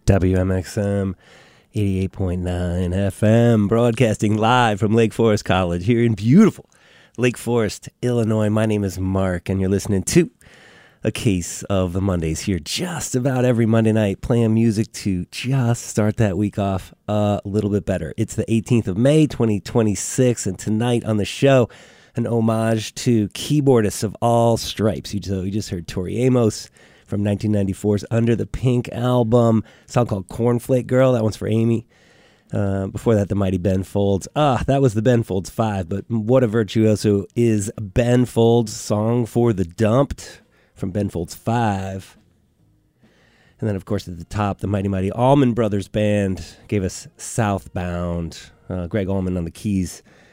WMXM 88.9 FM, broadcasting live from Lake Forest College here in beautiful Lake Forest, Illinois. My name is Mark, and you're listening to A Case of the Mondays here just about every Monday night, playing music to just start that week off a little bit better. It's the 18th of May, 2026, and tonight on the show, an homage to keyboardists of all stripes. You just heard Tori Amos from 1994's Under the Pink album, a song called Cornflake Girl. That one's for Amy. Before that, the Mighty Ben Folds. That was the Ben Folds 5, but what a virtuoso is Ben Folds' Song for the Dumped from Ben Folds 5. And then, of course, at the top, the Mighty Allman Brothers Band gave us Southbound. Greg Allman on the keys